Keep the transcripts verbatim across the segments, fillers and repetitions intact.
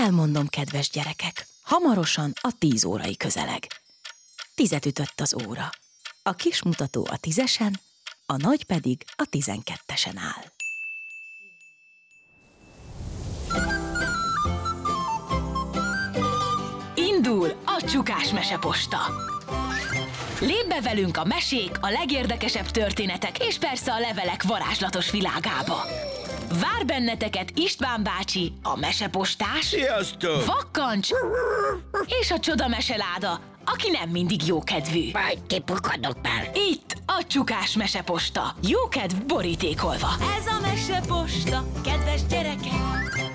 Elmondom, kedves gyerekek, hamarosan a tíz órai közeleg. Tizet ütött az óra. A kis mutató a tízesen, a nagy pedig a tizenkettesen áll. Indul a Csukás Meseposta! Lépj be velünk a mesék, a legérdekesebb történetek és persze a levelek varázslatos világába. Vár benneteket István bácsi, a mesepostás, Sziasztok! Vakkancs és a csoda meseláda, aki nem mindig jókedvű. Majd kipukadok már. Itt a Csukás Meseposta, jókedv borítékolva. Ez a Meseposta, kedves gyerekek!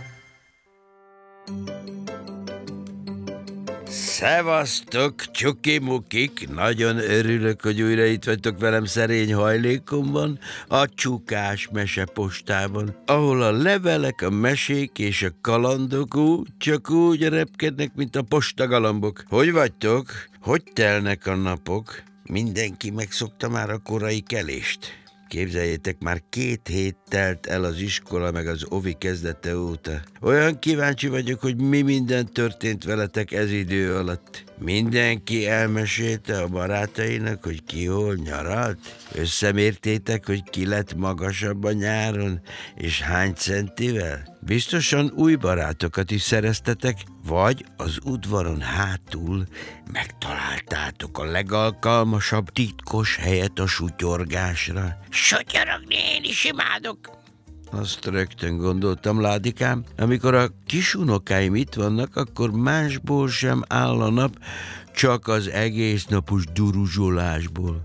Szevasztok, csuki-mukik! Nagyon örülök, hogy újra itt vagytok velem szerény hajlékomban, a Csukás Mesepostában, ahol a levelek, a mesék és a kalandok úgy, csak úgy repkednek, mint a postagalambok. Hogy vagytok? Hogy telnek a napok? Mindenki megszokta már a korai kelést. Képzeljétek, már két hét telt el az iskola meg az ovi kezdete óta. Olyan kíváncsi vagyok, hogy mi minden történt veletek ez idő alatt. Mindenki elmesélte a barátainak, hogy ki hol nyaralt? Összemértétek, hogy ki lett magasabb a nyáron, és hány centivel? Biztosan új barátokat is szereztetek, vagy az udvaron hátul megtaláltátok a legalkalmasabb titkos helyet a sutyorgásra. Sutyorogni én is imádok. Azt rögtön gondoltam, Ládikám, amikor a kisunokáim itt vannak, akkor másból sem áll a nap, csak az egész napos duruzsolásból.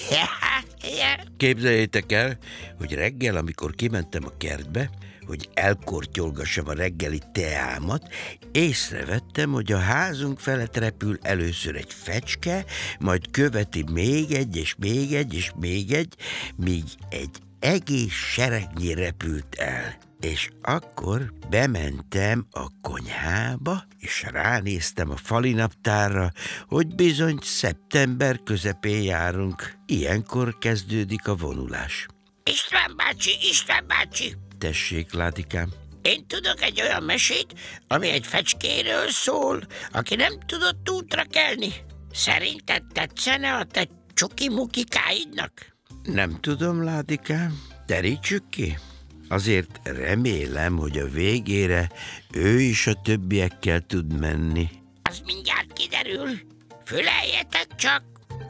Képzeljétek el, hogy reggel, amikor kimentem a kertbe, hogy elkortyolgassam a reggeli teámat, észrevettem, hogy a házunk felett repül először egy fecske, majd követi még egy, és még egy, és még egy, míg egy egész seregnyi repült el. És akkor bementem a konyhába, és ránéztem a falinaptárra, hogy bizony szeptember közepén járunk. Ilyenkor kezdődik a vonulás. István bácsi, István bácsi! Tessék, Ládikám. Én tudok egy olyan mesét, ami egy fecskéről szól, aki nem tudott útra kelni. Szerinted tetszene a te csuki-mukikáidnak? Nem tudom, Ládikám. Terítsük ki. Azért remélem, hogy a végére ő is a többiekkel tud menni. Az mindjárt kiderül. Füleljetek csak!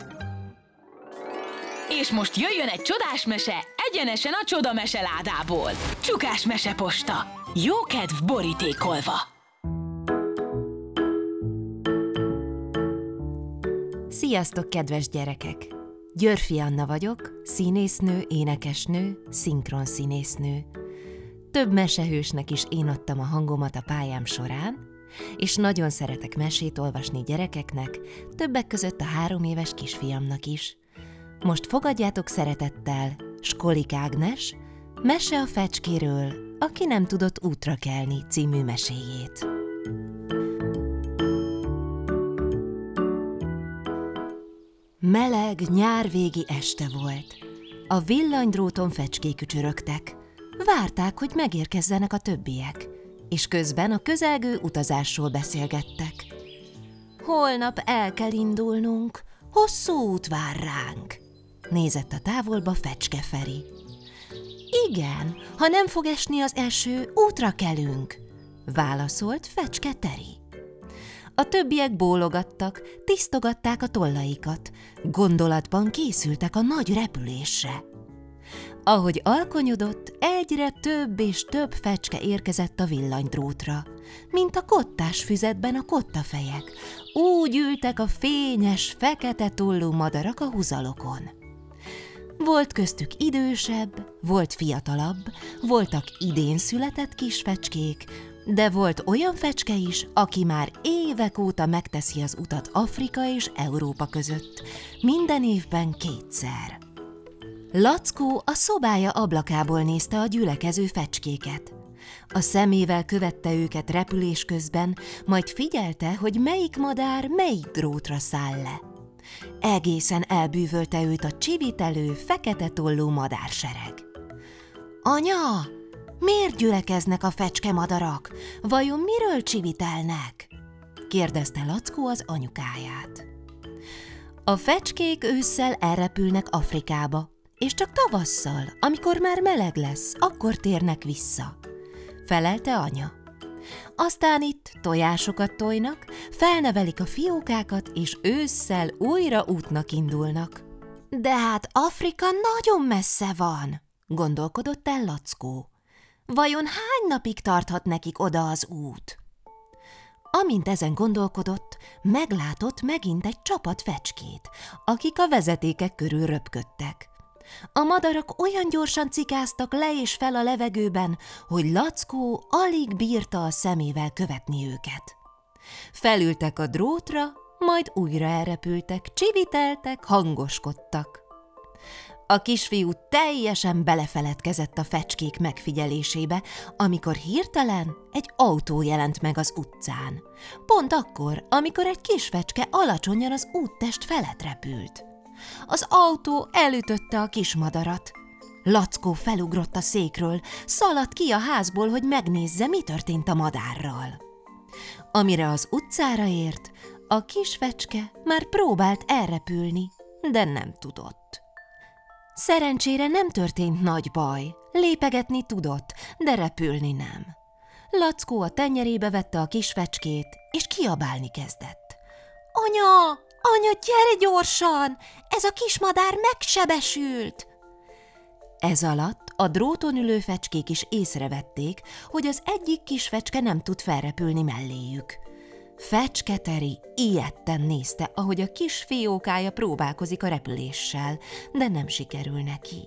És most jöjjön egy csodás mese, egyenesen a csoda meseládából. Csukás Meseposta, jókedv borítékolva. Sziasztok, kedves gyerekek! Györfi Anna vagyok, színésznő, énekesnő, szinkronszínésznő. Több mesehősnek is én adtam a hangomat a pályám során, és nagyon szeretek mesét olvasni gyerekeknek, többek között a három éves kisfiamnak is. Most fogadjátok szeretettel Skolik Ágnes, Mese a fecskéről, aki nem tudott útra kelni című meséjét. Meleg, nyárvégi este volt. A villanydróton fecskék ücsörögtek. Várták, hogy megérkezzenek a többiek, és közben a közelgő utazásról beszélgettek. Holnap el kell indulnunk, hosszú út vár ránk. Nézett a távolba Fecske Feri. Igen, ha nem fog esni az eső, útra kelünk, válaszolt Fecske Teri. A többiek bólogattak, tisztogatták a tollaikat, gondolatban készültek a nagy repülésre. Ahogy alkonyodott, egyre több és több fecske érkezett a villanydrótra, mint a kottás füzetben a kottafejek. Úgy ültek a fényes, fekete tollú madarak a húzalokon. Volt köztük idősebb, volt fiatalabb, voltak idén született kis fecskék, de volt olyan fecske is, aki már évek óta megteszi az utat Afrika és Európa között, minden évben kétszer. Lackó a szobája ablakából nézte a gyülekező fecskéket. A szemével követte őket repülés közben, majd figyelte, hogy melyik madár melyik drótra száll le. Egészen elbűvölte őt a csivitelő, fekete tollú madársereg. – Anya, Miért gyülekeznek a fecskemadarak? Vajon miről csivitelnek? Kérdezte Lackó az anyukáját. A fecskék ősszel elrepülnek Afrikába, és csak tavasszal, amikor már meleg lesz, akkor térnek vissza, felelte anya. Aztán itt tojásokat tojnak, felnevelik a fiókákat, és ősszel újra útnak indulnak. De hát Afrika nagyon messze van, gondolkodott el Lackó. Vajon hány napig tarthat nekik oda az út? Amint ezen gondolkodott, meglátott megint egy csapat fecskét, akik a vezetékek körül röpködtek. A madarak olyan gyorsan cikáztak le és fel a levegőben, hogy Lackó alig bírta a szemével követni őket. Felültek a drótra, majd újra elrepültek, csiviteltek, hangoskodtak. A kisfiú teljesen belefeledkezett a fecskék megfigyelésébe, amikor hirtelen egy autó jelent meg az utcán. Pont akkor, amikor egy kis fecske alacsonyan az úttest felett repült. Az autó elütötte a kismadarat. Lackó felugrott a székről, szaladt ki a házból, hogy megnézze, mi történt a madárral. Amire az utcára ért, a kis fecske már próbált elrepülni, de nem tudott. Szerencsére nem történt nagy baj, lépegetni tudott, de repülni nem. Lackó a tenyerébe vette a kis fecskét, és kiabálni kezdett. Anya, anya, gyere gyorsan! Ez a kismadár megsebesült! Ez alatt a dróton ülő fecskék is észrevették, hogy az egyik kis fecske nem tud felrepülni melléjük. Fecsketeri ijedten nézte, ahogy a kis fiókája próbálkozik a repüléssel, de nem sikerül neki.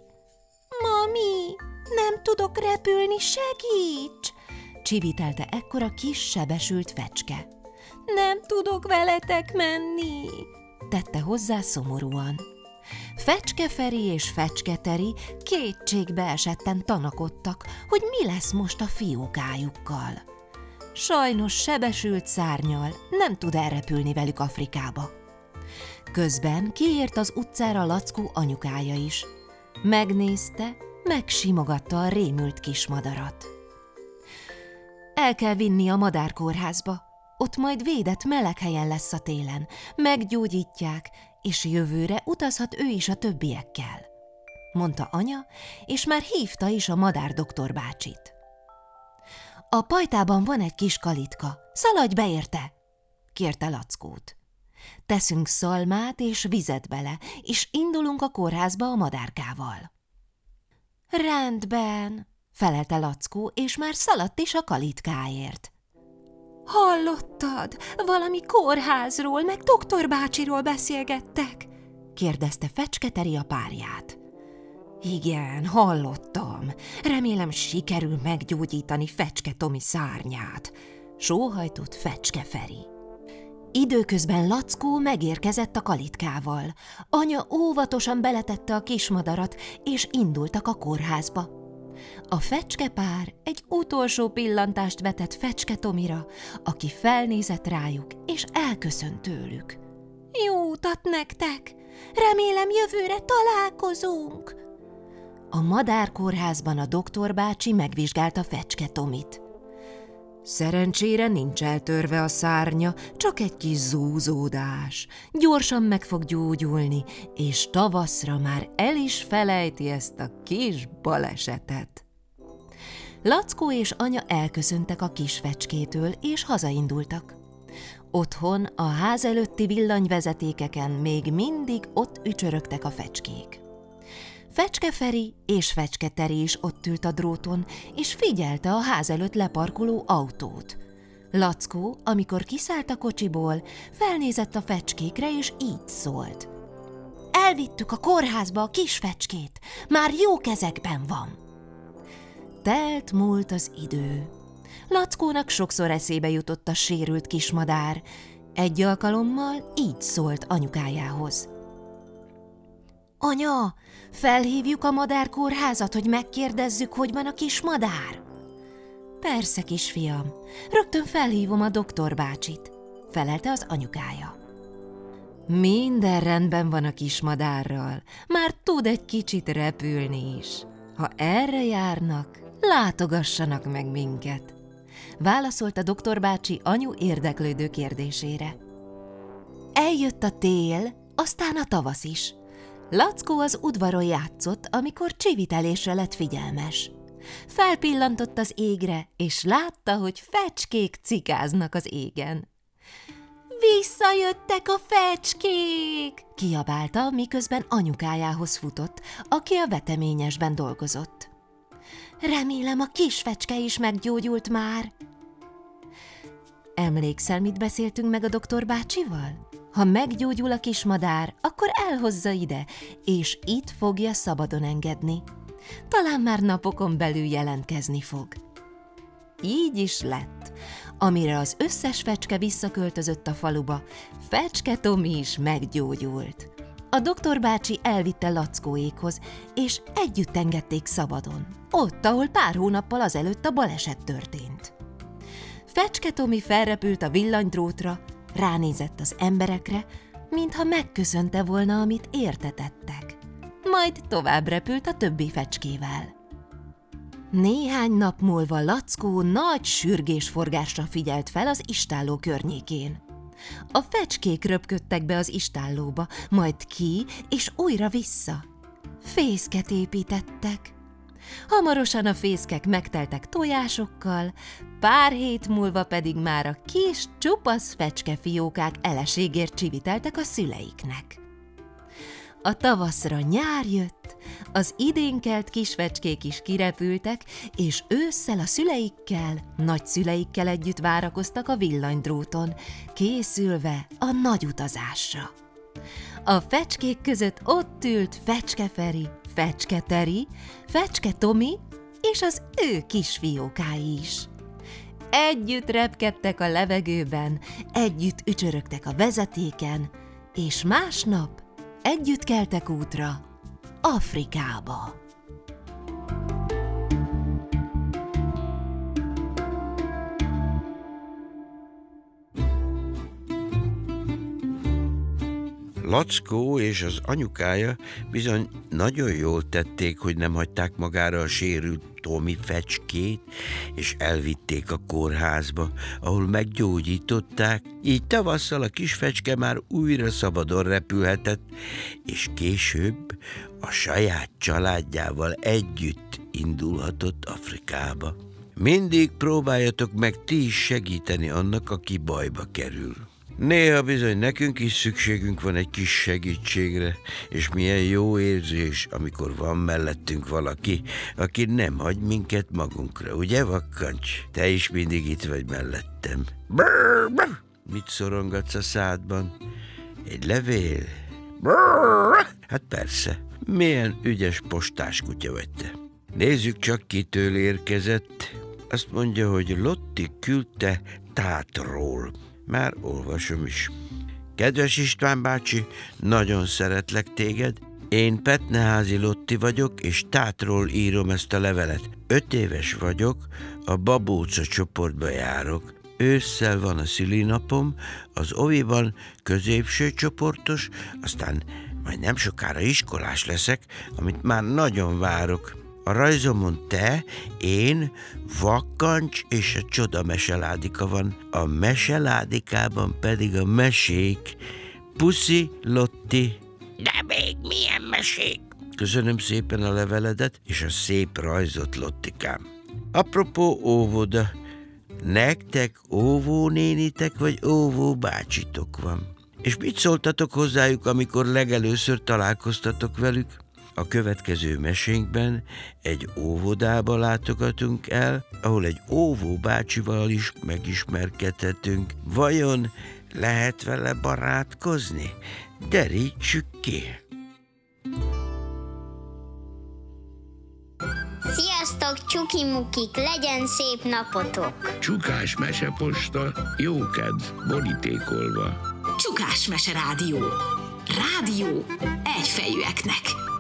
Mami, nem tudok repülni, segíts! Csivitelte ekkor a kis sebesült fecske. Nem tudok veletek menni, tette hozzá szomorúan. Fecskeferi és Fecsketeri kétségbe esetten tanakodtak, hogy mi lesz most a fiókájukkal. Sajnos sebesült szárnnyal nem tud elrepülni velük Afrikába. Közben kiért az utcára Lackó anyukája is. Megnézte, megsimogatta a rémült kismadarat. El kell vinni a madárkórházba, ott majd védett meleg helyen lesz a télen, meggyógyítják, és jövőre utazhat ő is a többiekkel, mondta anya, és már hívta is a madár doktor bácsit. A pajtában van egy kis kalitka, szaladj be érte, kérte Lackót. Teszünk szalmát és vizet bele, és indulunk a kórházba a madárkával. Rendben, felelte Lackó, és már szaladt is a kalitkáért. Hallottad? Valami kórházról, meg doktor bácsiról beszélgettek? Kérdezte Fecsketeri a párját. Igen, hallottam. Remélem sikerül meggyógyítani Fecske Tomi szárnyát, sóhajtott Fecskeferi. Időközben Lackó megérkezett a kalitkával. Anya óvatosan beletette a kismadarat, és indultak a kórházba. A fecskepár egy utolsó pillantást vetett Fecske Tomira, aki felnézett rájuk, és elköszönt tőlük. Jó utat nektek! Remélem jövőre találkozunk! A madárkórházban a doktor bácsi megvizsgálta Fecske Tomit. Szerencsére nincs eltörve a szárnya, csak egy kis zúzódás. Gyorsan meg fog gyógyulni, és tavaszra már el is felejti ezt a kis balesetet. Lackó és anya elköszöntek a kis fecskétől, és hazaindultak. Otthon a ház előtti villanyvezetékeken még mindig ott ücsörögtek a fecskék. Fecskeferi és Fecsketeri is ott ült a dróton, és figyelte a ház előtt leparkoló autót. Lackó, amikor kiszállt a kocsiból, felnézett a fecskékre, és így szólt. Elvittük a kórházba a kis fecskét, már jó kezekben van. Telt múlt az idő. Lackónak sokszor eszébe jutott a sérült kismadár. Egy alkalommal így szólt anyukájához. Anya, felhívjuk a madárkórházat, hogy megkérdezzük, hogy van a kis madár? Persze, kisfiam, rögtön felhívom a doktor bácsit, felelte az anyukája. Minden rendben van a kis madárral, már tud egy kicsit repülni is. Ha erre járnak, látogassanak meg minket, válaszolta doktor bácsi anyu érdeklődő kérdésére. Eljött a tél, aztán a tavasz is. Lackó az udvaron játszott, amikor csivitelésre lett figyelmes. Felpillantott az égre, és látta, hogy fecskék cikáznak az égen. Visszajöttek a fecskék! Kiabálta, miközben anyukájához futott, aki a veteményesben dolgozott. Remélem, a kis fecske is meggyógyult már. Emlékszel, mit beszéltünk meg a doktor bácsival? Ha meggyógyul a kismadár, akkor elhozza ide, és itt fogja szabadon engedni. Talán már napokon belül jelentkezni fog. Így is lett. Amire az összes fecske visszaköltözött a faluba, Fecske Tomi is meggyógyult. A doktor bácsi elvitte Lackóékhoz, és együtt engedték szabadon, ott, ahol pár hónappal azelőtt a baleset történt. Fecske Tomi felrepült a villanydrótra, ránézett az emberekre, mintha megköszönte volna, amit értetettek. Majd tovább repült a többi fecskével. Néhány nap múlva Lackó nagy sürgésforgásra figyelt fel az istálló környékén. A fecskék röpködtek be az istállóba, majd ki és újra vissza. Fészket építettek. Hamarosan a fészkek megteltek tojásokkal, pár hét múlva pedig már a kis, csupasz fecskefiókák eleségért csiviteltek a szüleiknek. A tavaszra nyár jött, az idénkelt kisfecskék is kirepültek, és ősszel a szüleikkel, nagyszüleikkel együtt várakoztak a villanydróton, készülve a nagy utazásra. A fecskék között ott ült Fecske Feri, Fecske Teri, Fecske Tomi és az ő kisfiókái is. Együtt repkedtek a levegőben, együtt ücsörögtek a vezetéken, és másnap együtt keltek útra Afrikába. Lackó és az anyukája bizony nagyon jól tették, hogy nem hagyták magára a sérült Tomi fecskét, és elvitték a kórházba, ahol meggyógyították, így tavasszal a kis fecske már újra szabadon repülhetett, és később a saját családjával együtt indulhatott Afrikába. Mindig próbáljatok meg ti is segíteni annak, aki bajba kerül. Néha bizony nekünk is szükségünk van egy kis segítségre, és milyen jó érzés, amikor van mellettünk valaki, aki nem hagy minket magunkra, ugye, Vakkancs? Te is mindig itt vagy mellettem. Brrr, brrr. Mit szorongatsz a szádban? Egy levél? Brrr. Hát persze, milyen ügyes postás kutya vagy te. Nézzük csak, kitől érkezett. Azt mondja, hogy Lotti küldte Tátról. Már olvasom is. Kedves István bácsi, nagyon szeretlek téged. Én Petneházi Lotti vagyok, és Tátról írom ezt a levelet. Öt éves vagyok, a babóca csoportba járok. Ősszel van a szülinapom, az oviban középső csoportos, aztán majd nem sokára iskolás leszek, amit már nagyon várok. A rajzomon te, én, Vakkancs és a csoda meseládika van. A meseládikában pedig a mesék. Puszi, Lotti. De még milyen mesék? Köszönöm szépen a leveledet és a szép rajzot, Lottikám. Apropó óvoda, nektek óvónénitek vagy óvóbácsitok van? És mit szóltatok hozzájuk, amikor legelőször találkoztatok velük? A következő mesénkben egy óvodába látogatunk el, ahol egy óvóbácsival is megismerkedhetünk. Vajon lehet vele barátkozni? Derítsük ki! Sziasztok, csuki-mukik, legyen szép napotok! Csukás meseposta, jókedv, borítékolva. Csukás Mese Rádió. Rádió egyfejűeknek.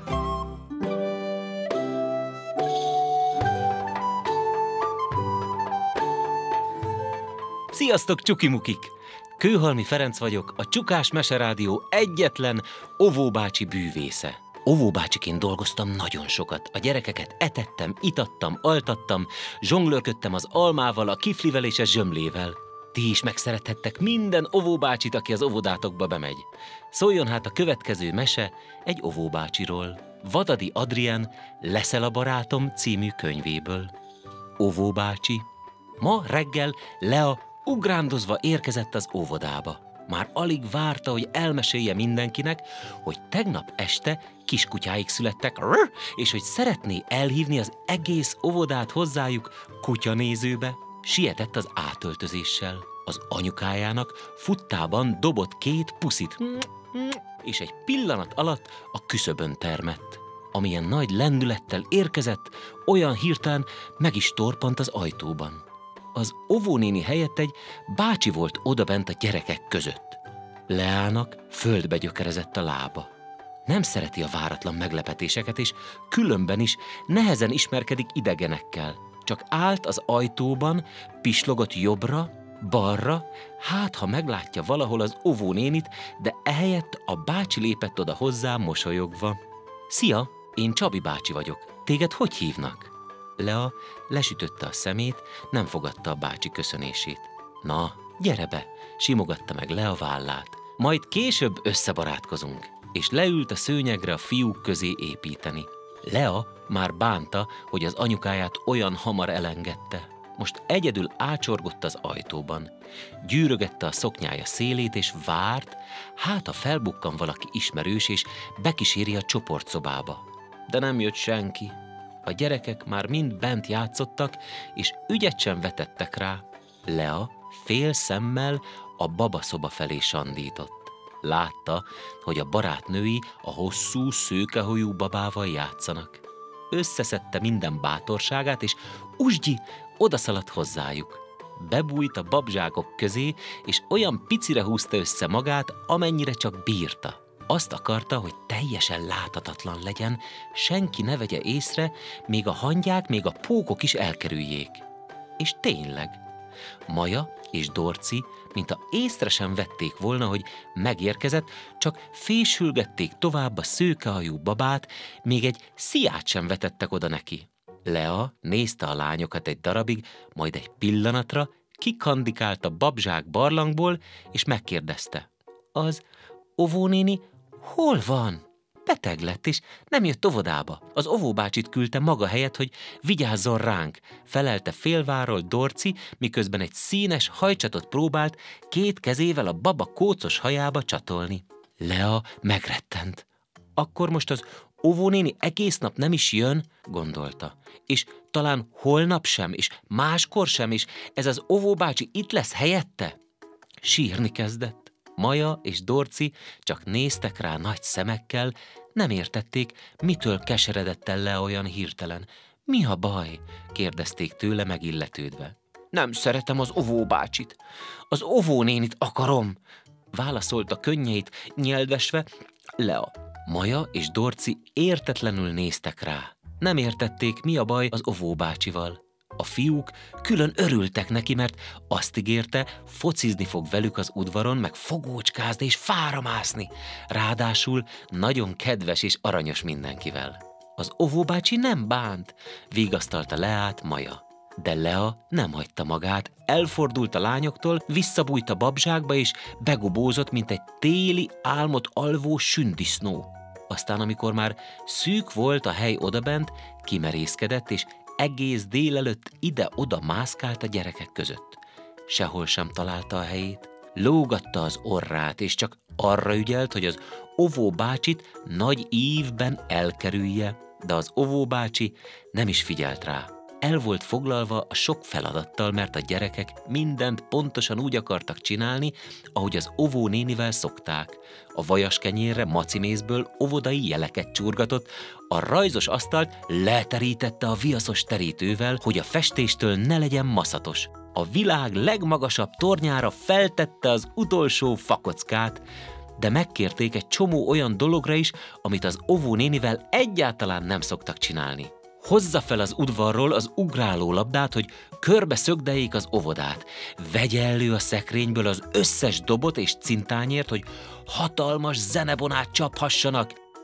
Sziasztok, csukimukik! Kőhalmi Ferenc vagyok, a Csukás Mese Rádió egyetlen óvóbácsi bűvésze. Óvóbácsiként dolgoztam nagyon sokat. A gyerekeket etettem, itattam, altattam, zsonglőrködtem az almával, a kiflivel és a zsömlével. Ti is megszerethettek minden óvóbácsit, aki az óvodátokba bemegy. Szóljon hát a következő mese egy óvóbácsiról. Vadadi Adrien Leszel a barátom című könyvéből. Óvóbácsi. Ma reggel Lea ugrándozva érkezett az óvodába. Már alig várta, hogy elmesélje mindenkinek, hogy tegnap este kiskutyáik születtek, és hogy szeretné elhívni az egész óvodát hozzájuk kutyanézőbe. Sietett az átöltözéssel. Az anyukájának futtában dobott két puszit, és egy pillanat alatt a küszöbön termett. Amilyen nagy lendülettel érkezett, olyan hirtelen meg is torpant az ajtóban. Az óvónéni helyett egy bácsi volt odabent a gyerekek között. Leának földbe gyökerezett a lába. Nem szereti a váratlan meglepetéseket, és különben is nehezen ismerkedik idegenekkel. Csak állt az ajtóban, pislogott jobbra, balra, hát ha meglátja valahol az óvónénit, de ehelyett a bácsi lépett oda hozzá mosolyogva. Szia, én Csabi bácsi vagyok. Téged hogy hívnak? Lea lesütötte a szemét, nem fogadta a bácsi köszönését. Na, gyere be, simogatta meg Lea vállát. Majd később összebarátkozunk, és leült a szőnyegre a fiúk közé építeni. Lea már bánta, hogy az anyukáját olyan hamar elengedte. Most egyedül ácsorgott az ajtóban. Gyűrögette a szoknyája szélét, és várt, hát ha felbukkan valaki ismerős, és bekíséri a csoportszobába. De nem jött senki. A gyerekek már mind bent játszottak, és ügyet sem vetettek rá. Lea fél szemmel a babaszoba felé sandított. Látta, hogy a barátnői a hosszú, szőkehajú babával játszanak. Összeszedte minden bátorságát, és usgyi, odaszaladt hozzájuk. Bebújt a babzsákok közé, és olyan picire húzta össze magát, amennyire csak bírta. Azt akarta, hogy teljesen láthatatlan legyen, senki ne vegye észre, még a hangyák, még a pókok is elkerüljék. És tényleg, Maja és Dorci, mintha észre sem vették volna, hogy megérkezett, csak fésülgették tovább a szőkehajú babát, még egy sziát sem vetettek oda neki. Lea nézte a lányokat egy darabig, majd egy pillanatra kikandikált a babzsák barlangból, és megkérdezte. Az óvónéni hol van? Beteg lett, és nem jött óvodába. Az óvóbácsit küldte maga helyett, hogy vigyázzon ránk, felelte félváról Dorci, miközben egy színes hajcsatot próbált két kezével a baba kócos hajába csatolni. Lea megrettent. Akkor most az óvónéni egész nap nem is jön, gondolta. És talán holnap sem, és máskor sem, és ez az óvóbácsi itt lesz helyette? Sírni kezdett. Maja és Dorci csak néztek rá nagy szemekkel, nem értették, mitől keseredett el le olyan hirtelen. Mi a baj? Kérdezték tőle megilletődve. Nem szeretem az óvóbácsit. Az óvónénit akarom, válaszolta könnyeit nyelvesve Lea. Maja és Dorci értetlenül néztek rá. Nem értették, mi a baj az óvóbácsival. A fiúk külön örültek neki, mert azt ígérte, focizni fog velük az udvaron, meg fogócskázni és fára mászni. Ráadásul nagyon kedves és aranyos mindenkivel. Az óvóbácsi nem bánt, vigasztalta Leát Maja. De Lea nem hagyta magát, elfordult a lányoktól, visszabújt a babzsákba és begobózott, mint egy téli álmot alvó sündisznó. Aztán, amikor már szűk volt a hely odabent, kimerészkedett, és egész délelőtt ide-oda mászkált a gyerekek között. Sehol sem találta a helyét. Lógatta az orrát, és csak arra ügyelt, hogy az óvóbácsit nagy ívben elkerülje, de az óvóbácsi nem is figyelt rá. El volt foglalva a sok feladattal, mert a gyerekek mindent pontosan úgy akartak csinálni, ahogy az óvónénivel szokták. A vajaskenyérre macimészből óvodai jeleket csurgatott, a rajzos asztalt leterítette a viaszos terítővel, hogy a festéstől ne legyen maszatos. A világ legmagasabb tornyára feltette az utolsó fakockát, de megkérték egy csomó olyan dologra is, amit az óvónénivel egyáltalán nem szoktak csinálni. Hozza fel az udvarról az ugráló labdát, hogy körbe szögdeljék az óvodát. Vegye elő a szekrényből az összes dobot és cintányért, hogy hatalmas zenebonát csaphassanak.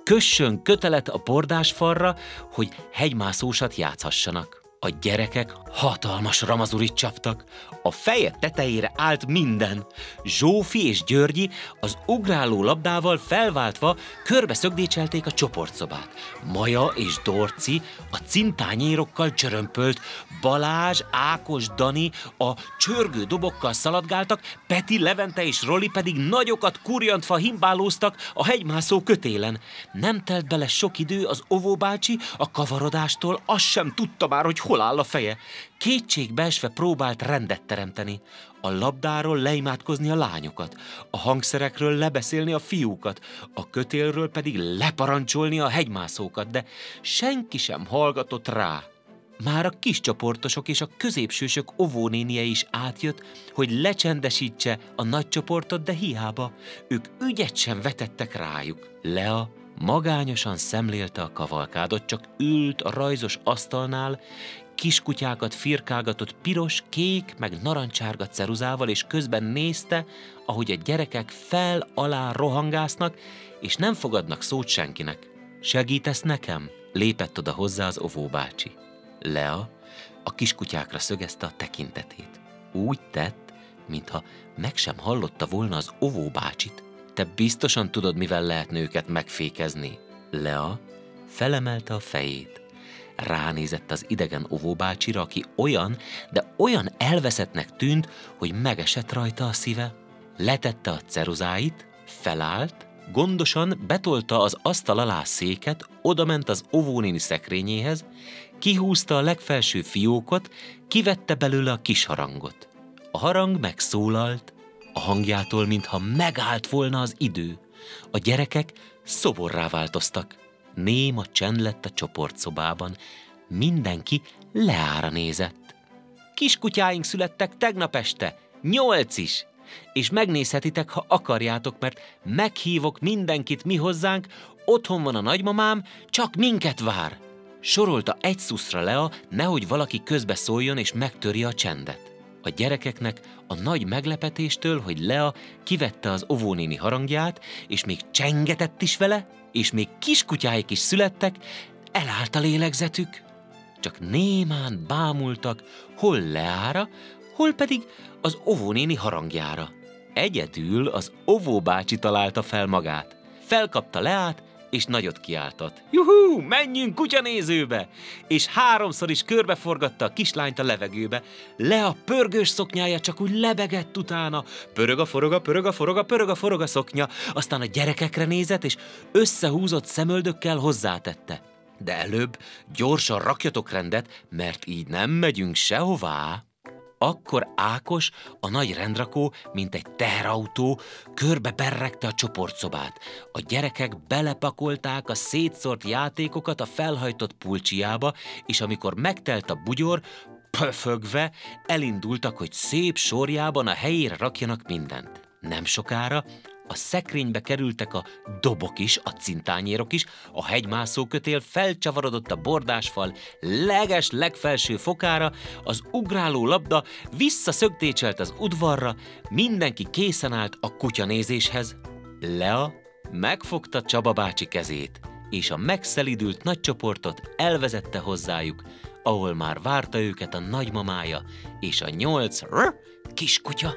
kössön kötelet a bordásfalra, hogy hegymászósat játszhassanak. A gyerekek hatalmas ramazurit csaptak. A feje tetejére állt minden. Zsófi és Györgyi az ugráló labdával felváltva körbe szögdécselték a csoportszobát. Maja és Dorci a cintányérokkal csörömpölt, Balázs, Ákos, Dani a csörgő dobokkal szaladgáltak, Peti, Levente és Roli pedig nagyokat kurjantva himbálóztak a hegymászó kötélen. Nem telt bele sok idő, az óvóbácsi a kavarodástól azt sem tudta már, hogy hol áll a feje. Kétségbeesve próbált rendet teremteni. A labdáról leimádkozni a lányokat, a hangszerekről lebeszélni a fiúkat, a kötélről pedig leparancsolni a hegymászókat, de senki sem hallgatott rá. Már a kiscsoportosok és a középsősök óvónénie is átjött, hogy lecsendesítse a nagy csoportot, de hiába. Ők ügyet sem vetettek rájuk. Lea magányosan szemlélte a kavalkádot, csak ült a rajzos asztalnál, kiskutyákat firkálgatott piros, kék, meg narancsárga ceruzával, és közben nézte, ahogy a gyerekek fel-alá rohangásznak, és nem fogadnak szót senkinek. Segítesz nekem? Lépett oda hozzá az óvóbácsi. Lea a kiskutyákra szögezte a tekintetét. Úgy tett, mintha meg sem hallotta volna az óvóbácsit. Te biztosan tudod, mivel lehetne őket megfékezni. Lea felemelte a fejét. Ránézett az idegen óvóbácsira, aki olyan, de olyan elveszettnek tűnt, hogy megesett rajta a szíve. Letette a ceruzáit, felállt, gondosan betolta az asztal alá széket, odament az óvónéni szekrényéhez, kihúzta a legfelső fiókot, kivette belőle a kis harangot. A harang megszólalt, a hangjától, mintha megállt volna az idő. A gyerekek szoborrá változtak. Néma csend lett a csoportszobában. Mindenki Leára nézett. Kiskutyáink születtek tegnap este, nyolc is, és megnézhetitek, ha akarjátok, mert meghívok mindenkit mi hozzánk, otthon van a nagymamám, csak minket vár. Sorolta egy szuszra Lea, nehogy valaki közbe szóljon és megtörje a csendet. A gyerekeknek a nagy meglepetéstől, hogy Lea kivette az óvónéni harangját, és még csengetett is vele, és még kiskutyáik is születtek, elállt a lélegzetük. Csak némán bámultak, hol Leára, hol pedig az óvónéni harangjára. Egyedül az óvóbácsi találta fel magát. Felkapta Leát, és nagyot kiáltott. Juhú, menjünk kutyanézőbe! És háromszor is körbeforgatta a kislányt a levegőbe. Lea pörgős szoknyája csak úgy lebegett utána. Pörög a foroga, pörög a foroga, pörög a foroga szoknya. Aztán a gyerekekre nézett, és összehúzott szemöldökkel hozzátette. De előbb gyorsan rakjatok rendet, mert így nem megyünk sehová. Akkor Ákos, a nagy rendrakó, mint egy teherautó, körbe berregte a csoportszobát. A gyerekek belepakolták a szétszórt játékokat a felhajtott pulcsiába, és amikor megtelt a bugyor, pöfögve elindultak, hogy szép sorjában a helyére rakjanak mindent. Nem sokára a szekrénybe kerültek a dobok is, a cintányérok is, a hegymászókötél felcsavarodott a bordásfal leges legfelső fokára, az ugráló labda visszaszögdécselt az udvarra, mindenki készen állt a kutyanézéshez. Lea megfogta Csaba bácsi kezét, és a megszelidült nagy csoportot elvezette hozzájuk, ahol már várta őket a nagymamája és a nyolc kiskutya.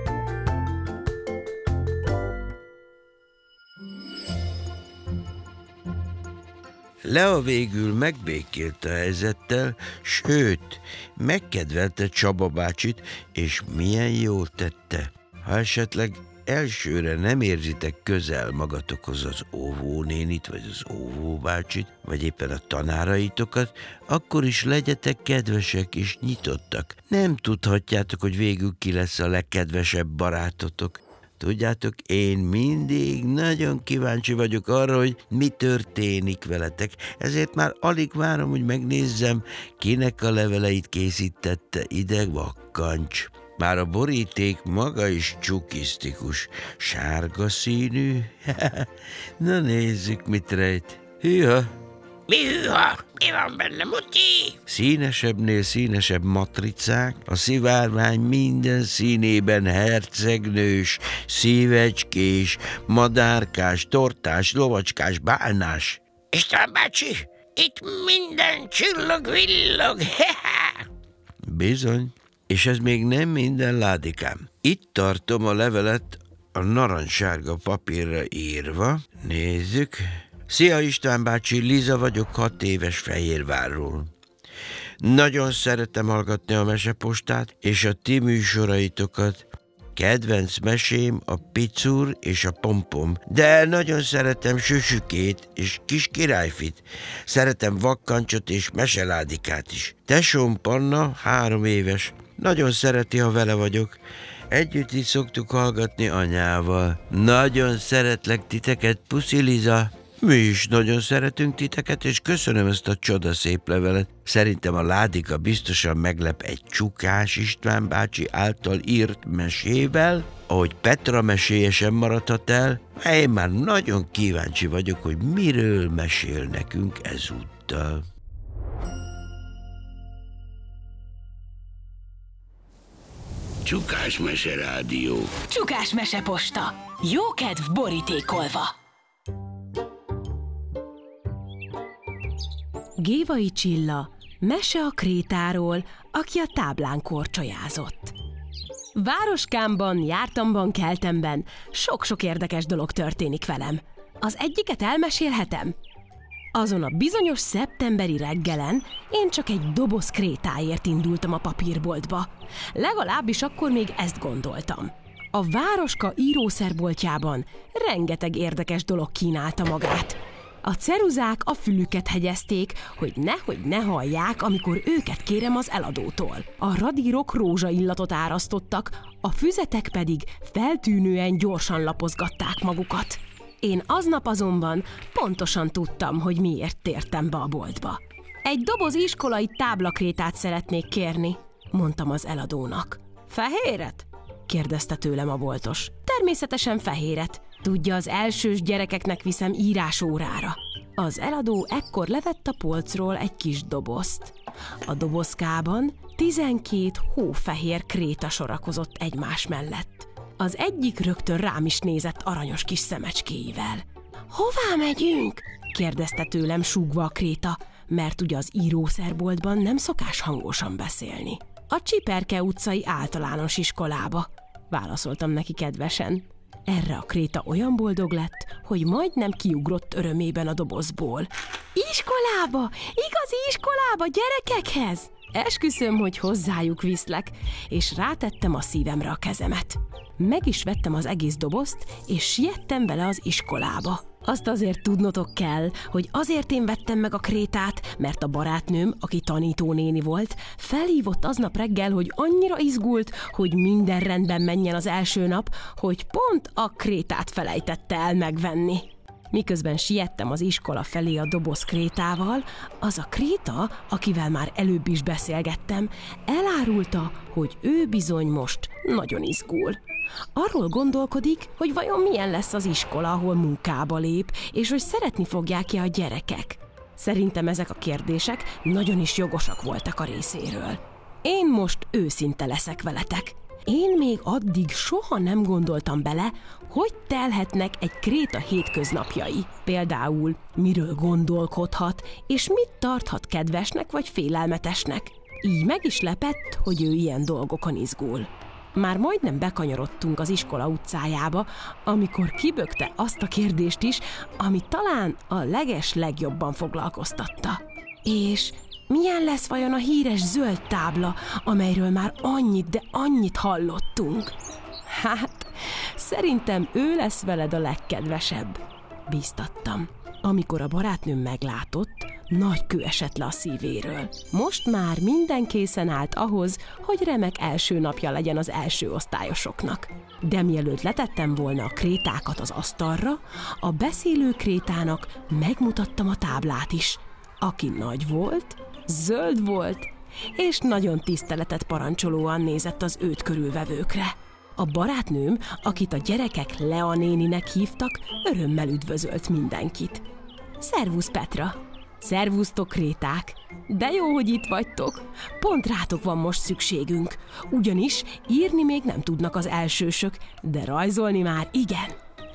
Lea végül megbékélt a helyzettel, sőt, megkedvelte Csaba bácsit, és milyen jól tette. Ha esetleg elsőre nem érzitek közel magatokhoz az óvónénit, vagy az óvóbácsit, vagy éppen a tanáraitokat, akkor is legyetek kedvesek és nyitottak. Nem tudhatjátok, hogy végül ki lesz a legkedvesebb barátotok. Tudjátok, én mindig nagyon kíváncsi vagyok arra, hogy mi történik veletek, ezért már alig várom, hogy megnézzem, kinek a leveleit készítette ide Vakkancs. Már a boríték maga is csukisztikus, sárga színű. Na nézzük, mit rejt. Hűha, Mi hűha? Mi van benne, Muti? Színesebbnél színesebb matricák, a szivárvány minden színében hercegnős, szívecskés, madárkás, tortás, lovacskás, bálnás. István bácsi, itt minden csillog-villog. Bizony, és ez még nem minden, ládikám. Itt tartom a levelet a narancssárga papírra írva. Nézzük. Szia István bácsi, Liza vagyok, hat éves Fehérvárról. Nagyon szeretem hallgatni a mesepostát és a ti műsoraitokat. Kedvenc mesém a Picur és a Pompom, de nagyon szeretem Süsükét és Kis Királyfit. Szeretem Vakkancsot és Meseládikát is. Tesóm Panna három éves. Nagyon szereti, ha vele vagyok. Együtt is szoktuk hallgatni anyával. Nagyon szeretlek titeket, puszi Liza. Mi is nagyon szeretünk titeket, és köszönöm ezt a csodaszép levelet. Szerintem a Ládika biztosan meglep egy Csukás István bácsi által írt mesével, ahogy Petra meséje sem maradhat el. Én már nagyon kíváncsi vagyok, hogy miről mesél nekünk ezúttal. Csukás Mese Rádió. Csukás meseposta. Jókedv borítékolva. Gévai Csilla, mese a krétáról, aki a táblán korcsolyázott. Városkámban, jártamban, keltemben sok-sok érdekes dolog történik velem. Az egyiket elmesélhetem? Azon a bizonyos szeptemberi reggelen én csak egy doboz krétáért indultam a papírboltba. Legalábbis akkor még ezt gondoltam. A Városka írószerboltjában rengeteg érdekes dolog kínálta magát. A ceruzák a fülüket hegyezték, hogy nehogy ne hallják, amikor őket kérem az eladótól. A radírok rózsaillatot árasztottak, a füzetek pedig feltűnően gyorsan lapozgatták magukat. Én aznap azonban pontosan tudtam, hogy miért tértem be a boltba. Egy doboz iskolai táblakrétát szeretnék kérni, mondtam az eladónak. Fehéret? kérdezte tőlem a boltos. Természetesen fehéret. Tudja, az elsős gyerekeknek viszem írásórára. Az eladó ekkor levett a polcról egy kis dobozt. A dobozkában tizenkét hófehér kréta sorakozott egymás mellett. Az egyik rögtön rám is nézett aranyos kis szemecskéivel. Hová megyünk? kérdezte tőlem súgva a kréta, mert ugye az írószerboltban nem szokás hangosan beszélni. A Csiperke utcai általános iskolába, válaszoltam neki kedvesen. Erre a kréta olyan boldog lett, hogy majdnem kiugrott örömében a dobozból. Iskolába! Igazi iskolába, gyerekekhez! Esküszöm, hogy hozzájuk viszlek, és rátettem a szívemre a kezemet. Meg is vettem az egész dobozt, és siettem vele az iskolába. Azt azért tudnotok kell, hogy azért én vettem meg a krétát, mert a barátnőm, aki tanítónéni volt, felhívott aznap reggel, hogy annyira izgult, hogy minden rendben menjen az első nap, hogy pont a krétát felejtette el megvenni. Miközben siettem az iskola felé a doboz krétával, az a kréta, akivel már előbb is beszélgettem, elárulta, hogy ő bizony most nagyon izgul. Arról gondolkodik, hogy vajon milyen lesz az iskola, ahol munkába lép, és hogy szeretni fogják-e a gyerekek. Szerintem ezek a kérdések nagyon is jogosak voltak a részéről. Én most őszinte leszek veletek. Én még addig soha nem gondoltam bele, hogy telhetnek egy kréta hétköznapjai. Például miről gondolkodhat, és mit tarthat kedvesnek vagy félelmetesnek. Így meg is lepett, hogy ő ilyen dolgokon izgul. Már majdnem bekanyarodtunk az iskola utcájába, amikor kibökte azt a kérdést is, ami talán a leges legjobban foglalkoztatta. És milyen lesz vajon a híres zöld tábla, amelyről már annyit, de annyit hallottunk? Hát, szerintem ő lesz veled a legkedvesebb, bíztattam. Amikor a barátnőm meglátott, nagy kő esett le a szívéről. Most már minden készen állt ahhoz, hogy remek első napja legyen az első osztályosoknak. De mielőtt letettem volna a krétákat az asztalra, a beszélő krétának megmutattam a táblát is, aki nagy volt, zöld volt, és nagyon tiszteletet parancsolóan nézett az őt körülvevőkre. A barátnőm, akit a gyerekek Lea néninek hívtak, örömmel üdvözölt mindenkit. Szervusz, Petra! Szervusztok, kréták! De jó, hogy itt vagytok. Pont rátok van most szükségünk. Ugyanis írni még nem tudnak az elsősök, de rajzolni már igen.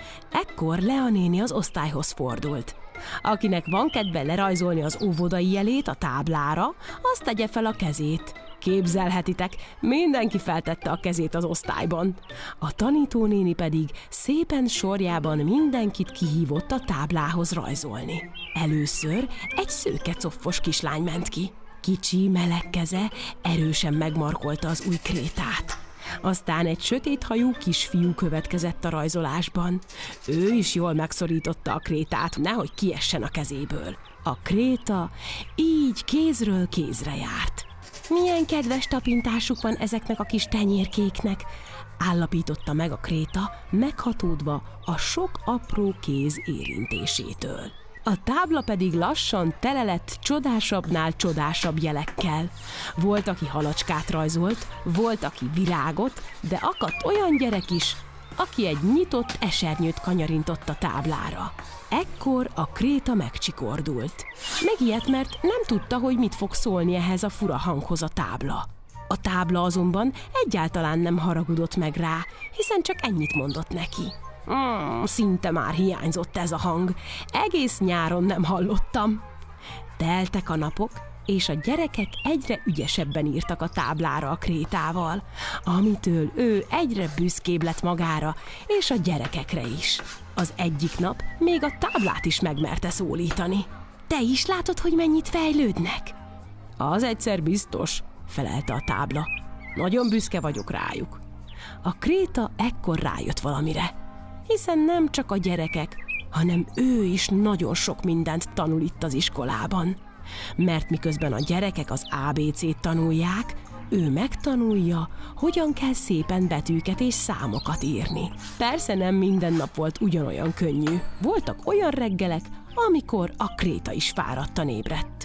Ekkor Lea néni az osztályhoz fordult. Akinek van kedve lerajzolni az óvodai jelét a táblára, azt tegye fel a kezét. Képzelhetitek, mindenki feltette a kezét az osztályban. A tanítónéni pedig szépen sorjában mindenkit kihívott a táblához rajzolni. Először egy szőke coffos kislány ment ki. Kicsi, meleg keze erősen megmarkolta az új krétát. Aztán egy sötéthajú kisfiú következett a rajzolásban. Ő is jól megszorította a krétát, nehogy kiessen a kezéből. A kréta így kézről kézre járt. Milyen kedves tapintásuk van ezeknek a kis tenyérkéknek, állapította meg a kréta, meghatódva a sok apró kéz érintésétől. A tábla pedig lassan tele lett csodásabbnál csodásabb jelekkel. Volt, aki halacskát rajzolt, volt, aki virágot, de akadt olyan gyerek is, aki egy nyitott esernyőt kanyarintott a táblára. Ekkor a kréta megcsikordult. Megijedt, mert nem tudta, hogy mit fog szólni ehhez a fura hanghoz a tábla. A tábla azonban egyáltalán nem haragudott meg rá, hiszen csak ennyit mondott neki. Mm, szinte már hiányzott ez a hang. Egész nyáron nem hallottam. Teltek a napok, és a gyerekek egyre ügyesebben írtak a táblára a krétával, amitől ő egyre büszkébb lett magára, és a gyerekekre is. Az egyik nap még a táblát is megmerte szólítani. Te is látod, hogy mennyit fejlődnek? Az egyszer biztos, felelte a tábla. Nagyon büszke vagyok rájuk. A kréta ekkor rájött valamire, hiszen nem csak a gyerekek, hanem ő is nagyon sok mindent tanul itt az iskolában. Mert miközben a gyerekek az á bé cét tanulják, ő megtanulja, hogyan kell szépen betűket és számokat írni. Persze nem minden nap volt ugyanolyan könnyű. Voltak olyan reggelek, amikor a kréta is fáradtan ébredt.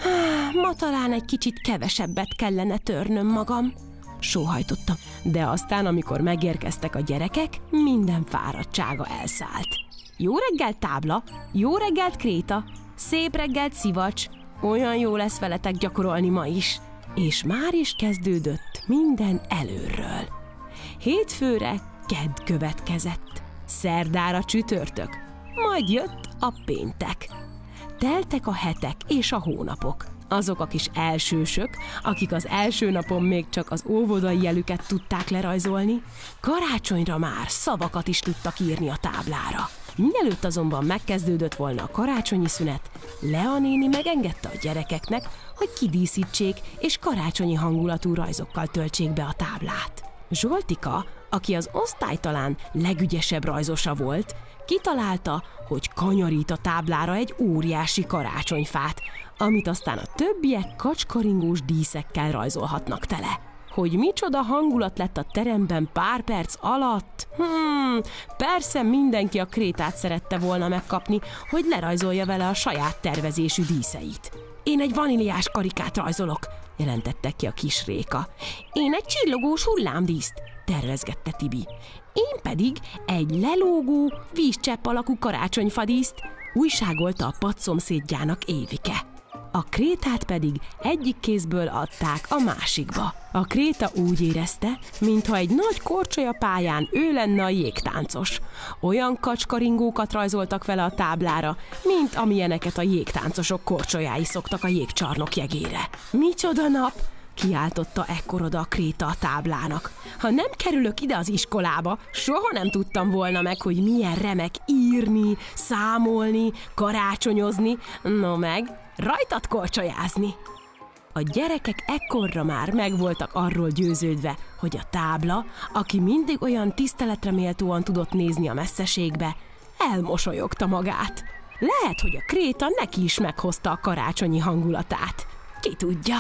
Ma talán egy kicsit kevesebbet kellene törnöm magam, sóhajtottam, de aztán, amikor megérkeztek a gyerekek, minden fáradtsága elszállt. Jó reggelt, tábla! Jó reggelt, kréta! Szép reggelt, szivacs! Olyan jó lesz veletek gyakorolni ma is. És már is kezdődött minden előről. Hétfőre kedd következett, szerdára csütörtök, majd jött a péntek. Teltek a hetek és a hónapok. Azok a kis elsősök, akik az első napon még csak az óvodai jelüket tudták lerajzolni, karácsonyra már szavakat is tudtak írni a táblára. Mielőtt azonban megkezdődött volna a karácsonyi szünet, Lea néni megengedte a gyerekeknek, hogy kidíszítsék és karácsonyi hangulatú rajzokkal töltsék be a táblát. Zsoltika, aki az osztály talán legügyesebb rajzosa volt, kitalálta, hogy kanyarít a táblára egy óriási karácsonyfát, amit aztán a többiek kacskaringós díszekkel rajzolhatnak tele. Hogy micsoda hangulat lett a teremben pár perc alatt? Hmm, persze mindenki a krétát szerette volna megkapni, hogy lerajzolja vele a saját tervezésű díszeit. Én egy vaníliás karikát rajzolok, jelentette ki a kis Réka. Én egy csillogós hullámdíszt, tervezgette Tibi. Én pedig egy lelógó, vízcsepp alakú karácsonyfadíszt, újságolta a padszomszédjának Évike. A krétát pedig egyik kézből adták a másikba. A kréta úgy érezte, mintha egy nagy korcsolyapályán ő lenne a jégtáncos. Olyan kacskaringókat rajzoltak vele a táblára, mint amilyeneket a jégtáncosok korcsolyái szoktak a jégcsarnok jegére. Micsoda nap! Kiáltotta ekkor oda a kréta a táblának. Ha nem kerülök ide az iskolába, soha nem tudtam volna meg, hogy milyen remek írni, számolni, karácsonyozni, no meg rajtad korcsolyázni. A gyerekek ekkorra már meg voltak arról győződve, hogy a tábla, aki mindig olyan tiszteletre méltóan tudott nézni a messzeségbe, elmosolyogta magát. Lehet, hogy a kréta neki is meghozta a karácsonyi hangulatát. Ki tudja?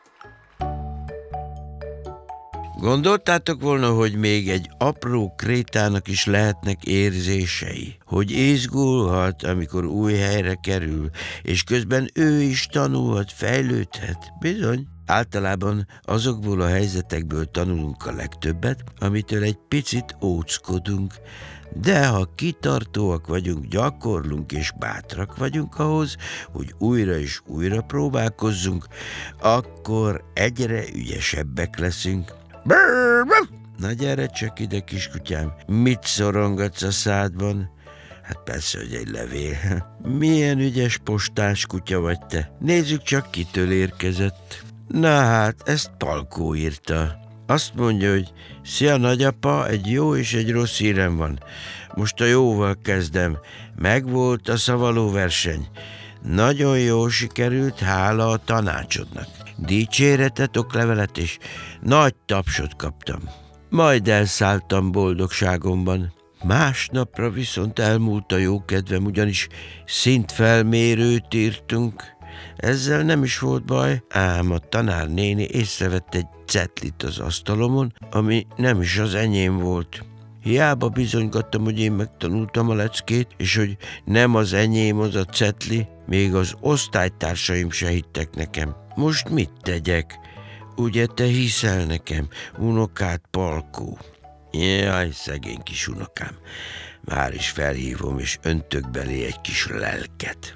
Gondoltátok volna, hogy még egy apró krétának is lehetnek érzései, hogy izgulhat, amikor új helyre kerül, és közben ő is tanulhat, fejlődhet, bizony. Általában azokból a helyzetekből tanulunk a legtöbbet, amitől egy picit óckodunk, de ha kitartóak vagyunk, gyakorlunk és bátrak vagyunk ahhoz, hogy újra és újra próbálkozzunk, akkor egyre ügyesebbek leszünk. Na gyere csak ide, kiskutyám, mit szorongatsz a szádban? Hát persze, hogy egy levél. Milyen ügyes postás kutya vagy te. Nézzük csak, kitől érkezett. Na hát, ezt Palkó írta. Azt mondja, hogy szia nagyapa, egy jó és egy rossz hírem van. Most a jóval kezdem. Megvolt a szavalóverseny. Nagyon jól sikerült, hála a tanácsodnak. Dicséretet, oklevelet és nagy tapsot kaptam. Majd elszálltam boldogságomban. Másnapra viszont elmúlt a jókedvem, ugyanis szintfelmérőt írtunk. Ezzel nem is volt baj, ám a tanárnéni észrevett egy cetlit az asztalomon, ami nem is az enyém volt. Hiába bizonygattam, hogy én megtanultam a leckét, és hogy nem az enyém az a cetli, még az osztálytársaim se hittek nekem. Most mit tegyek? Ugye te hiszel nekem, unokád Palkó? Jaj, szegény kis unokám. Már is felhívom, és öntök belé egy kis lelket.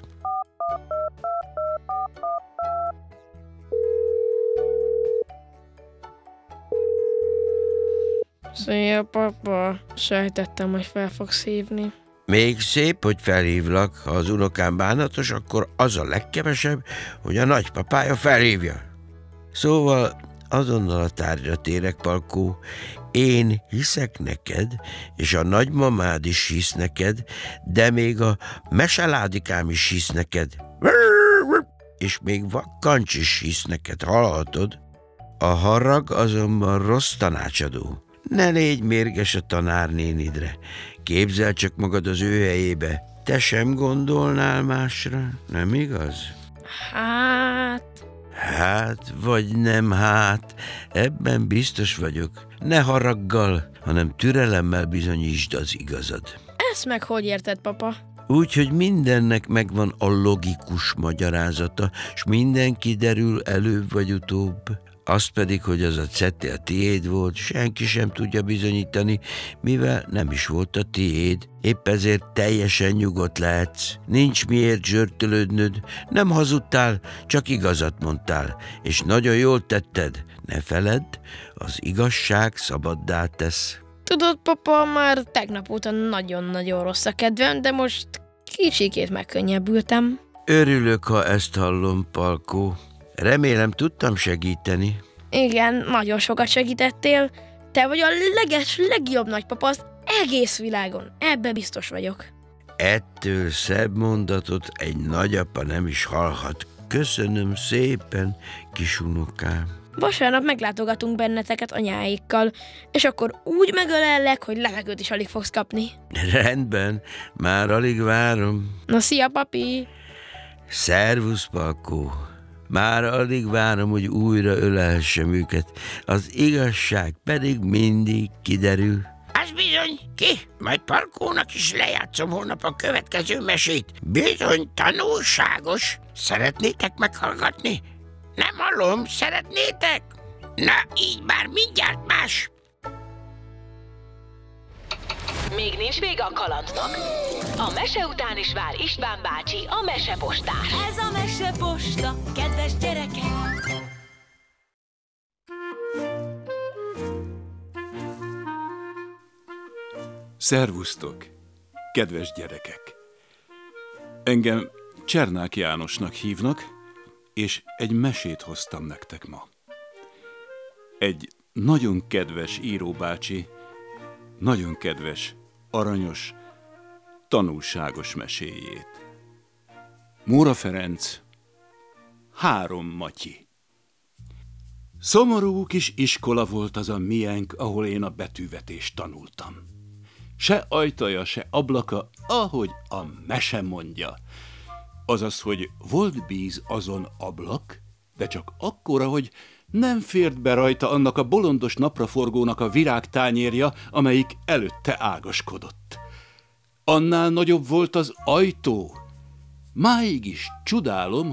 Szia, papa. Sejtettem, hogy fel fogsz hívni. Még szép, hogy felhívlak. Ha az unokám bánatos, akkor az a legkevesebb, hogy a nagypapája felhívja. Szóval azonnal a tárgyra térek, Palkó. Én hiszek neked, és a nagymamád is hisz neked, de még a meseládikám is hisz neked. És még Vakkancs is hisz neked, hallhatod? A harag azonban rossz tanácsadó. Ne légy mérges a tanárnénidre. Képzeld csak magad az ő helyébe. Te sem gondolnál másra, nem igaz? Hát... Hát, vagy nem hát, ebben biztos vagyok. Ne haraggal, hanem türelemmel bizonyítsd az igazad. Ezt meg hogy érted, papa? Úgy, hogy mindennek megvan a logikus magyarázata, s minden kiderül előbb vagy utóbb. Azt pedig, hogy az a cetli a tiéd volt, senki sem tudja bizonyítani, mivel nem is volt a tiéd. Épp ezért teljesen nyugodt lehetsz. Nincs miért zsörtölődnöd, nem hazudtál, csak igazat mondtál, és nagyon jól tetted. Ne feledd, az igazság szabaddá tesz. Tudod, papa, már tegnap óta nagyon-nagyon rossz a kedvem, de most kicsikét megkönnyebbültem. Örülök, ha ezt hallom, Palkó. Remélem, tudtam segíteni. Igen, nagyon sokat segítettél. Te vagy a leges, legjobb nagypapa az egész világon. Ebbe biztos vagyok. Ettől szebb mondatot egy nagyapa nem is hallhat. Köszönöm szépen, kis unokám. Vasárnap meglátogatunk benneteket anyáikkal, és akkor úgy megölellek, hogy levegőt is alig fogsz kapni. Rendben, már alig várom. Na, szia, papi! Szervusz, Palkó! Már alig várom, hogy újra ölelhessem őket. Az igazság pedig mindig kiderül. Az bizony, ki? Majd Palkónak is lejátszom holnap a következő mesét. Bizony tanulságos. Szeretnétek meghallgatni? Nem hallom, szeretnétek? Na, így már mindjárt más. Még nincs vége a kalandnak. A mese után is vár István bácsi, a mesepostás. Ez a meseposta, kedves gyerekek! Szervusztok, kedves gyerekek! Engem Csernák Jánosnak hívnak, és egy mesét hoztam nektek ma. Egy nagyon kedves íróbácsi, nagyon kedves, aranyos, tanulságos meséjét. Móra Ferenc, Három Matyi. Szomorú kis iskola volt az a miénk, ahol én a betűvetést tanultam. Se ajtaja, se ablaka, ahogy a mese mondja. Azaz, hogy volt bíz azon ablak, de csak akkora, hogy nem fért be rajta annak a bolondos napraforgónak a virágtányérja, amelyik előtte ágaskodott. Annál nagyobb volt az ajtó. Máig is csodálom, hogy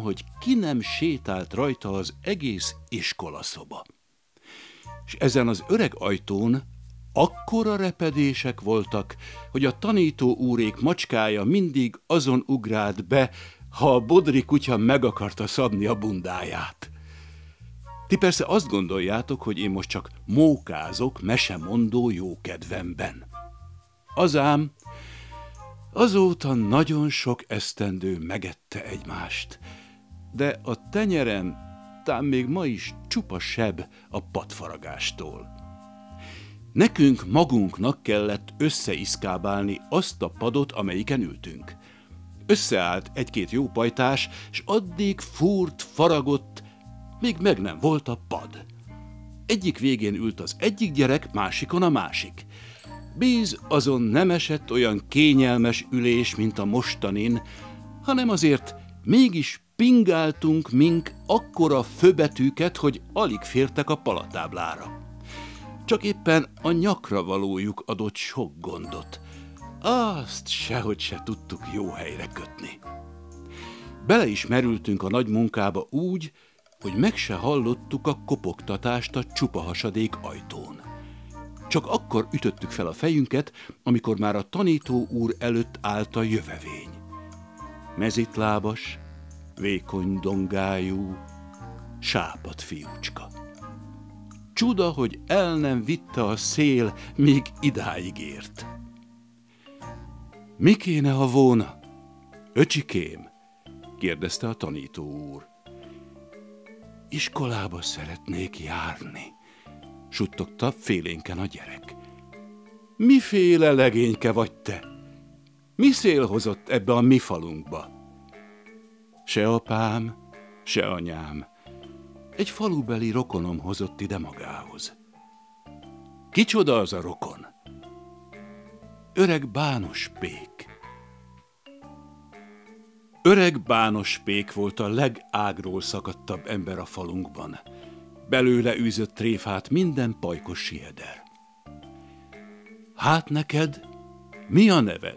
ki nem sétált rajta az egész iskolaszoba. És ezen az öreg ajtón akkora repedések voltak, hogy a tanító úrék macskája mindig azon ugrált be, ha a bodri kutya meg akarta szabni a bundáját. Ti persze azt gondoljátok, hogy én most csak mókázok mesemondó jókedvemben. Azám, azóta nagyon sok esztendő megette egymást, de a tenyerem tám még ma is csupa seb a padfaragástól. Nekünk magunknak kellett összeiszkábálni azt a padot, amelyiken ültünk. Összeállt egy-két jó pajtás, s addig fúrt, faragott, még meg nem volt a pad. Egyik végén ült az egyik gyerek, másikon a másik. Bíz azon nem esett olyan kényelmes ülés, mint a mostanin, hanem azért mégis pingáltunk mink akkora főbetűket, hogy alig fértek a palatáblára. Csak éppen a nyakra valójuk adott sok gondot. Azt sehogy se tudtuk jó helyre kötni. Bele is merültünk a nagy munkába úgy, hogy meg se hallottuk a kopogtatást a csupa hasadék ajtón. Csak akkor ütöttük fel a fejünket, amikor már a tanító úr előtt állt a jövevény. Mezitlábas, vékony dongájú, sápadt fiúcska. Csuda, hogy el nem vitte a szél, míg idáig ért. Mi kéne, ha volna? Öcsikém, kérdezte a tanító úr. Iskolába szeretnék járni, suttogta félénken a gyerek. Miféle legényke vagy te? Mi szél hozott ebbe a mi falunkba? Se apám, se anyám. Egy falubeli rokonom hozott ide magához. Kicsoda az a rokon? Öreg Bános Pék. Öreg Bános Pék volt a legágról szakadtabb ember a falunkban. Belőle űzött tréfát minden pajkos sieder. Hát neked mi a neved?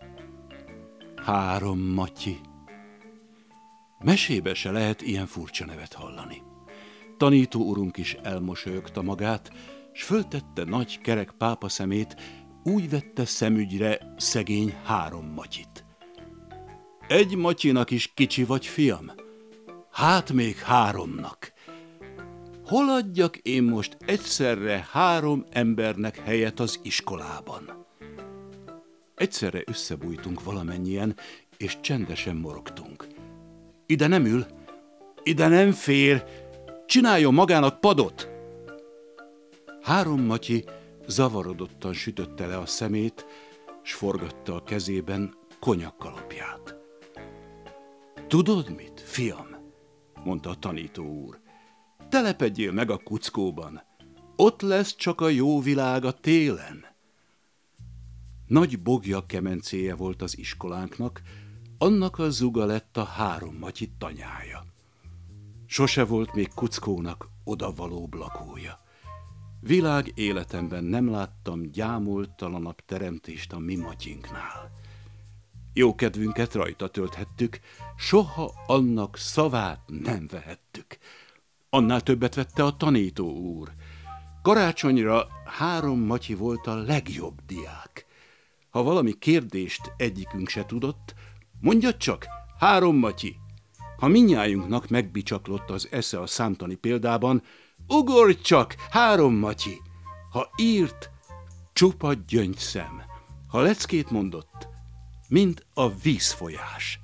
Három Matyi. Mesébe se lehet ilyen furcsa nevet hallani. Tanító urunk is elmosolyogta magát, s föltette nagy kerek pápa szemét, úgy vette szemügyre szegény Három Matyit. Egy Matyinak is kicsi vagy, fiam? Hát még háromnak. Hol adjak én most egyszerre három embernek helyet az iskolában? Egyszerre összebújtunk valamennyien, és csendesen morogtunk. Ide nem ül, ide nem fér, csináljon magának padot! Három Matyi zavarodottan sütötte le a szemét, s forgatta a kezében konyakkalapját. Tudod mit, fiam? Mondta a tanító úr. Telepedjél meg a kuckóban, ott lesz csak a jó világ a télen. Nagy bogja kemencéje volt az iskolánknak, annak a zuga lett a Három Matyi tanyája. Sose volt még kuckónak odavalóbb lakója. Világ életemben nem láttam gyámoltalanabb teremtést a mi Matyinknál. Jó kedvünket rajta tölthettük, soha annak szavát nem vehettük. Annál többet vette a tanító úr. Karácsonyra Három Matyi volt a legjobb diák. Ha valami kérdést egyikünk se tudott, mondja csak, Három Matyi. Ha mindnyájunknak megbicsaklott az esze a számtani példában, ugorj csak, Három Matyi. Ha írt, csupa gyöngyszem. Ha leckét mondott, mint a vízfolyás.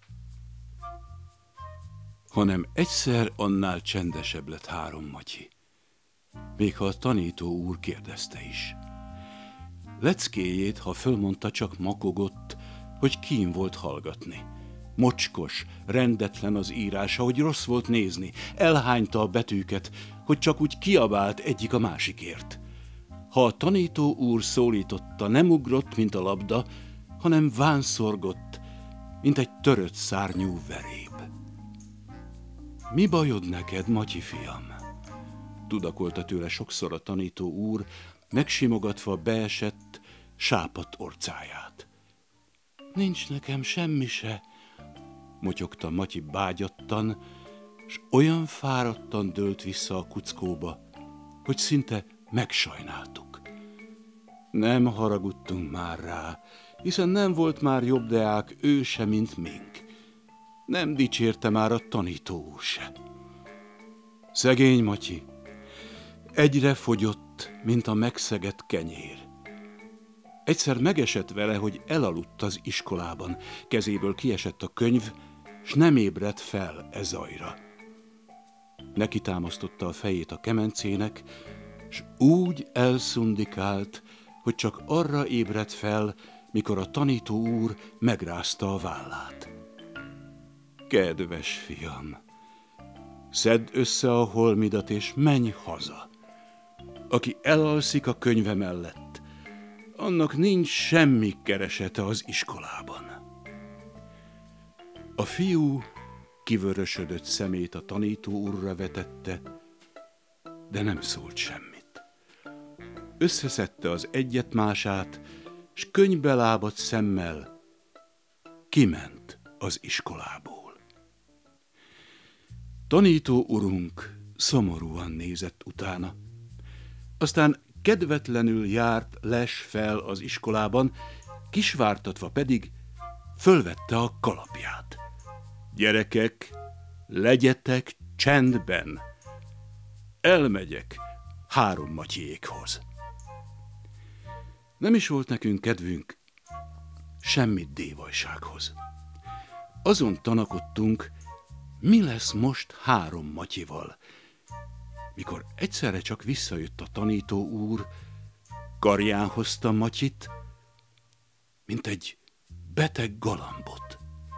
Hanem egyszer annál csendesebb lett Három Matyi, még ha a tanító úr kérdezte is. Leckéjét, ha fölmondta, csak makogott, hogy kín volt hallgatni. Mocskos, rendetlen az írása, hogy rossz volt nézni, elhányta a betűket, hogy csak úgy kiabált egyik a másikért. Ha a tanító úr szólította, nem ugrott, mint a labda, hanem vánszorgott, mint egy törött szárnyú veréb. Mi bajod neked, Matyi fiam? Tudakolta tőle sokszor a tanító úr, megsimogatva beesett, sápadt orcáját. Nincs nekem semmi se, motyogta Matyi bágyattan, s olyan fáradtan dőlt vissza a kuckóba, hogy szinte megsajnáltuk. Nem haragudtunk már rá, hiszen nem volt már jobb deák ő se, mint mink. Nem dicsérte már a tanító úr se. Szegény Matyi egyre fogyott, mint a megszegett kenyér. Egyszer megesett vele, hogy elaludt az iskolában, kezéből kiesett a könyv, s nem ébredt fel e zajra. Neki támasztotta a fejét a kemencének, s úgy elszundikált, hogy csak arra ébredt fel, mikor a tanító úr megrázta a vállát. Kedves fiam, szedd össze a holmidat és menj haza. Aki elalszik a könyve mellett, annak nincs semmi keresete az iskolában. A fiú kivörösödött szemét a tanító úrra vetette, de nem szólt semmit. Összeszedte az egyet-mását, s könnybe lábadt szemmel kiment az iskolából. Tanító urunk szomorúan nézett utána. Aztán kedvetlenül járt les fel az iskolában, kisvártatva pedig fölvette a kalapját. Gyerekek, legyetek csendben! Elmegyek három Matyiékhoz. Nem is volt nekünk kedvünk semmit dévajsághoz. Azon tanakodtunk, mi lesz most három Matyival, mikor egyszerre csak visszajött a tanító úr, karján hozta Matyit, mint egy beteg galambot.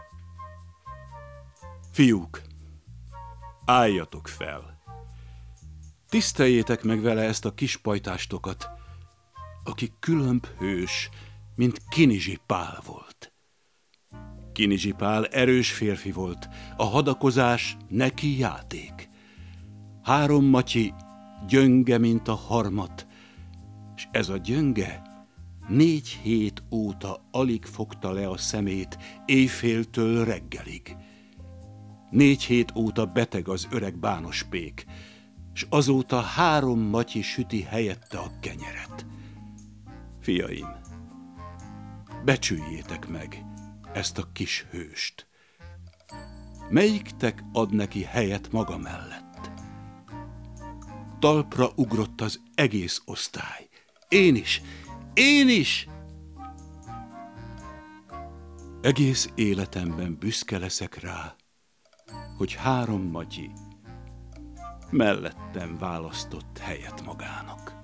Fiúk, álljatok fel! Tiszteljétek meg vele ezt a kis pajtástokat, aki különb hős, mint Kinizsi Pál volt. Kinizsi Pál erős férfi volt, a hadakozás neki játék. Három Matyi gyönge, mint a harmat, és ez a gyönge négy hét óta alig fogta le a szemét éjféltől reggelig. Négy hét óta beteg az öreg bános pék, s azóta három Matyi süti helyette a kenyeret. Fiaim, becsüljétek meg ezt a kis hőst. Melyiktek ad neki helyet maga mellett? Talpra ugrott az egész osztály. Én is, én is! Egész életemben büszke leszek rá, hogy három Matyi mellettem választott helyet magának.